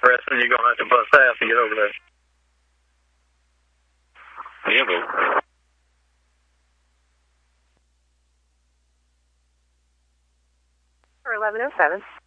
Preston, you're going to have to bust ass to get over there. Yeah, but... 1107.